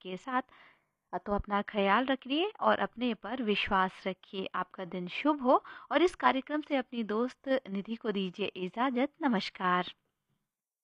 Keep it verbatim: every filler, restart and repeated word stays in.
के साथ। अ, तो अपना ख़्याल रखिए और अपने पर विश्वास रखिए। आपका दिन शुभ हो और इस कार्यक्रम से अपनी दोस्त निधि को दीजिए इजाज़त। नमस्कार।